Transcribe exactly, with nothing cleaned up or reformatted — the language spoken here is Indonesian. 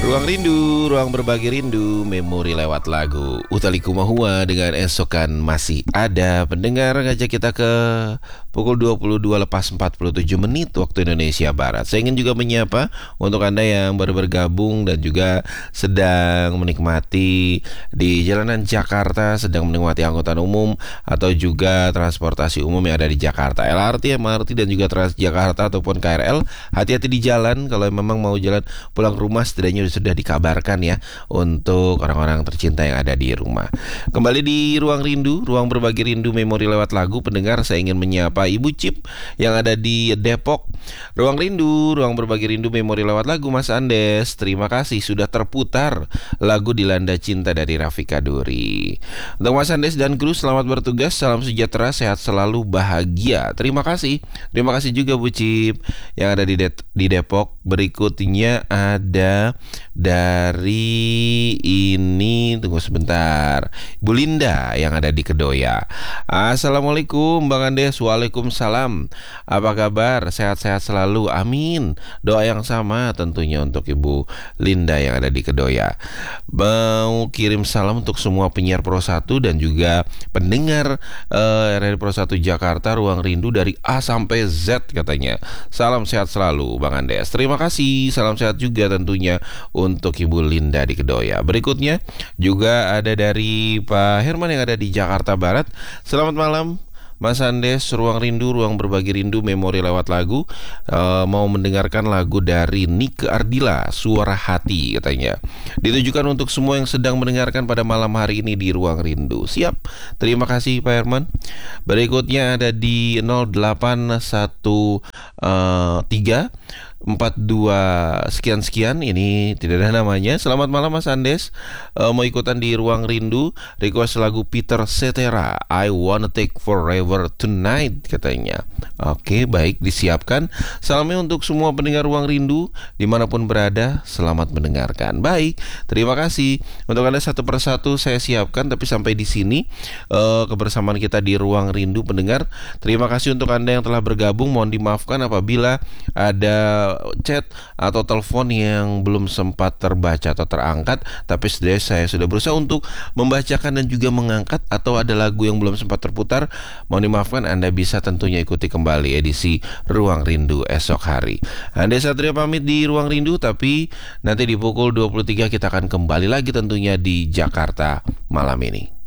Ruang Rindu, ruang berbagi rindu, memori lewat lagu. Utali Kumahua dengan esokan masih ada. Pendengar ngajak kita ke pukul dua puluh dua lepas empat puluh tujuh menit waktu Indonesia Barat. Saya ingin juga menyapa untuk Anda yang baru bergabung dan juga sedang menikmati di jalanan Jakarta, sedang menikmati angkutan umum atau juga transportasi umum yang ada di Jakarta, L R T, M R T dan juga Transjakarta ataupun K R L. Hati-hati di jalan kalau memang mau jalan pulang ke rumah, setidaknya sudah dikabarkan ya untuk orang-orang tercinta yang ada di rumah. Kembali di Ruang Rindu, ruang berbagi rindu memori lewat lagu. Pendengar, saya ingin menyapa Ibu Cip yang ada di Depok. Ruang Rindu, ruang berbagi rindu memori lewat lagu. Mas Andes, terima kasih sudah terputar lagu Dilanda Cinta dari Rafika Duri. Untuk Mas Andes dan kru, selamat bertugas, salam sejahtera, sehat selalu, bahagia. Terima kasih. Terima kasih juga Bu Cip yang ada di, De- di Depok. Berikutnya ada dari ini, tunggu sebentar, Bu Linda yang ada di Kedoya. Assalamualaikum Bang Andes. Waalaikumsalam. Apa kabar? Sehat-sehat selalu, amin. Doa yang sama tentunya untuk Ibu Linda yang ada di Kedoya. Mau kirim salam untuk semua penyiar Pro satu dan juga pendengar uh, R R Pro satu Jakarta, Ruang Rindu dari A sampai Z katanya. Salam sehat selalu Bang Andes. Terima kasih. Salam sehat juga tentunya untuk Ibu Linda di Kedoya. Berikutnya juga ada dari Pak Herman yang ada di Jakarta Barat. Selamat malam Mas Andes, Ruang Rindu, ruang berbagi rindu memori lewat lagu. uh, Mau mendengarkan lagu dari Nike Ardila, Suara Hati katanya. Ditujukan untuk semua yang sedang mendengarkan pada malam hari ini di Ruang Rindu. Siap, terima kasih Pak Herman. Berikutnya ada di nol delapan satu tiga empat dua sekian-sekian, ini tidak ada namanya. Selamat malam Mas Andes, uh, mau ikutan di Ruang Rindu, request lagu Peter Cetera, I Wanna Take Forever Tonight katanya. Oke, baik, disiapkan. Salamnya untuk semua pendengar Ruang Rindu dimanapun berada, selamat mendengarkan. Baik, terima kasih. Untuk Anda satu persatu saya siapkan, tapi sampai di sini uh, kebersamaan kita di Ruang Rindu pendengar. Terima kasih untuk Anda yang telah bergabung. Mohon dimaafkan apabila ada chat atau telepon yang belum sempat terbaca atau terangkat, tapi setidaknya saya sudah berusaha untuk membacakan dan juga mengangkat. Atau ada lagu yang belum sempat terputar, mohon dimaafkan. Anda bisa tentunya ikuti kembali edisi Ruang Rindu esok hari. Anda Satria pamit di Ruang Rindu, tapi nanti di pukul dua puluh tiga kita akan kembali lagi tentunya di Jakarta malam ini.